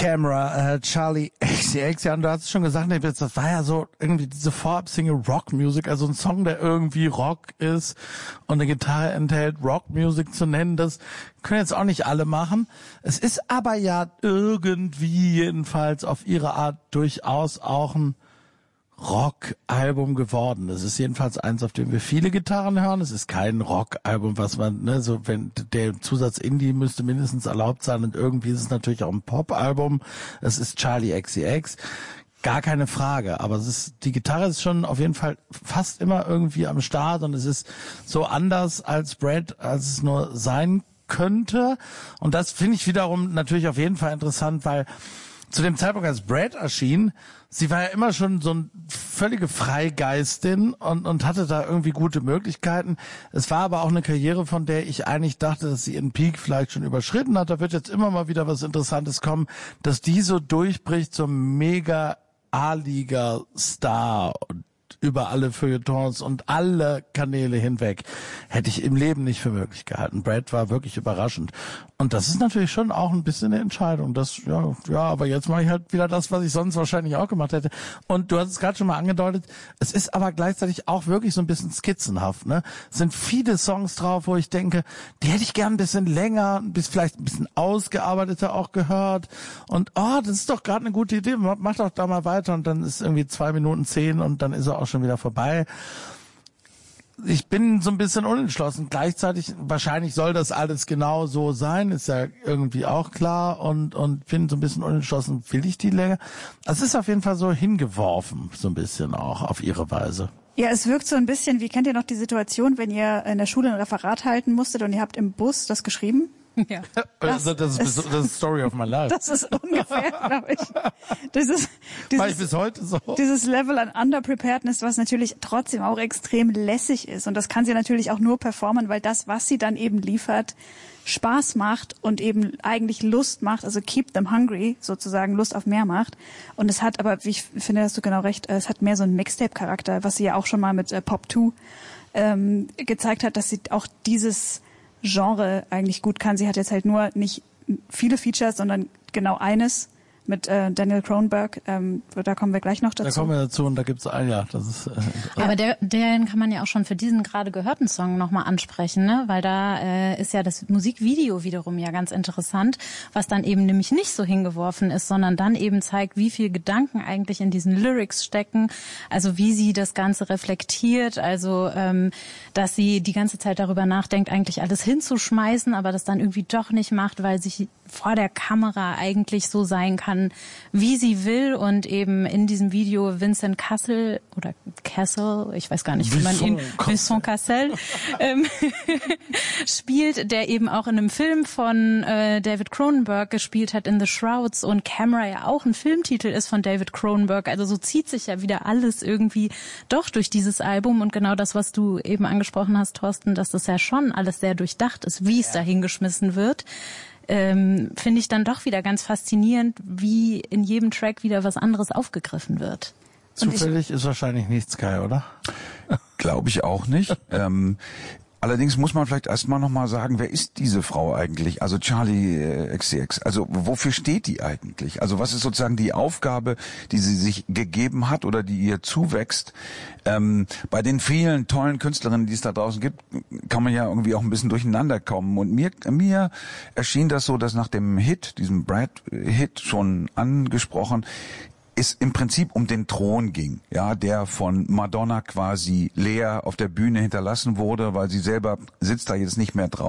Camera, Charlie XCX, ja, und du hast es schon gesagt, das war ja so irgendwie diese Vorab-Single Rockmusik, also ein Song, der irgendwie Rock ist und eine Gitarre enthält, Rockmusik zu nennen, das können jetzt auch nicht alle machen. Es ist aber ja irgendwie jedenfalls auf ihre Art durchaus auch ein Rock-Album geworden. Es ist jedenfalls eins, auf dem wir viele Gitarren hören. Es ist kein Rock-Album, was man, ne, so wenn der Zusatz Indie müsste mindestens erlaubt sein, und irgendwie ist es natürlich auch ein Pop-Album. Es ist Charlie XCX. Gar keine Frage, aber die Gitarre ist schon auf jeden Fall fast immer irgendwie am Start, und es ist so anders als Brad, als es nur sein könnte. Und das finde ich wiederum natürlich auf jeden Fall interessant, weil zu dem Zeitpunkt, als Brad erschien, sie war ja immer schon so eine völlige Freigeistin und hatte da irgendwie gute Möglichkeiten. Es war aber auch eine Karriere, von der ich eigentlich dachte, dass sie ihren Peak vielleicht schon überschritten hat. Da wird jetzt immer mal wieder was Interessantes kommen, dass die so durchbricht zum mega A-Liga-Star und über alle Feuilletons und alle Kanäle hinweg, hätte ich im Leben nicht für möglich gehalten. Brad war wirklich überraschend. Und das ist natürlich schon auch ein bisschen eine Entscheidung. Aber jetzt mache ich halt wieder das, was ich sonst wahrscheinlich auch gemacht hätte. Und du hast es gerade schon mal angedeutet, es ist aber gleichzeitig auch wirklich so ein bisschen skizzenhaft, ne? Es sind viele Songs drauf, wo ich denke, die hätte ich gern ein bisschen länger, vielleicht ein bisschen ausgearbeiteter auch gehört. Und das ist doch gerade eine gute Idee, mach doch da mal weiter, und dann ist irgendwie 2:10 und dann ist er auch schon wieder vorbei. Ich bin so ein bisschen unentschlossen. Gleichzeitig, wahrscheinlich soll das alles genau so sein, ist ja irgendwie auch klar, und bin so ein bisschen unentschlossen, will ich die Länge? Es ist auf jeden Fall so hingeworfen, so ein bisschen auch auf ihre Weise. Ja, es wirkt so ein bisschen, wie kennt ihr noch die Situation, wenn ihr in der Schule ein Referat halten musstet und ihr habt im Bus das geschrieben? Ja. Das ist Story of my life. Das ist ungefähr, glaube ich. War ich bis heute so. Dieses Level an Underpreparedness, was natürlich trotzdem auch extrem lässig ist. Und das kann sie natürlich auch nur performen, weil das, was sie dann eben liefert, Spaß macht und eben eigentlich Lust macht, also keep them hungry, sozusagen Lust auf mehr macht. Und es hat aber, wie ich finde, hast du genau recht, es hat mehr so einen Mixtape-Charakter, was sie ja auch schon mal mit Pop 2 gezeigt hat, dass sie auch dieses Genre eigentlich gut kann. Sie hat jetzt halt nur nicht viele Features, sondern genau eines mit Daniel Cronenberg. Da kommen wir gleich noch dazu. Da kommen wir dazu, und da gibt's das ist. Aber den kann man ja auch schon für diesen gerade gehörten Song nochmal ansprechen, ne? Weil da ist ja das Musikvideo wiederum ja ganz interessant, was dann eben nämlich nicht so hingeworfen ist, sondern dann eben zeigt, wie viel Gedanken eigentlich in diesen Lyrics stecken, also wie sie das Ganze reflektiert, also dass sie die ganze Zeit darüber nachdenkt, eigentlich alles hinzuschmeißen, aber das dann irgendwie doch nicht macht, weil sich vor der Kamera eigentlich so sein kann, wie sie will, und eben in diesem Video Vincent Cassel oder Cassel, ich weiß gar nicht, wie man ihn, Vincent Cassel, spielt, der eben auch in einem Film von David Cronenberg gespielt hat, In the Shrouds, und Camera ja auch ein Filmtitel ist von David Cronenberg. Also so zieht sich ja wieder alles irgendwie doch durch dieses Album, und genau das, was du eben angesprochen hast, Thorsten, dass das ja schon alles sehr durchdacht ist, wie es da hingeschmissen wird. Finde ich dann doch wieder ganz faszinierend, wie in jedem Track wieder was anderes aufgegriffen wird. Zufällig ist wahrscheinlich nichts, Kai, oder? Glaube ich auch nicht. Allerdings muss man vielleicht erstmal nochmal sagen, wer ist diese Frau eigentlich? Also Charlie XCX. Also wofür steht die eigentlich? Also was ist sozusagen die Aufgabe, die sie sich gegeben hat oder die ihr zuwächst? Bei den vielen tollen Künstlerinnen, die es da draußen gibt, kann man ja irgendwie auch ein bisschen durcheinander kommen. Und mir erschien das so, dass nach dem Hit, diesem Brad-Hit schon angesprochen, es im Prinzip um den Thron ging, ja, der von Madonna quasi leer auf der Bühne hinterlassen wurde, weil sie selber sitzt da jetzt nicht mehr drauf.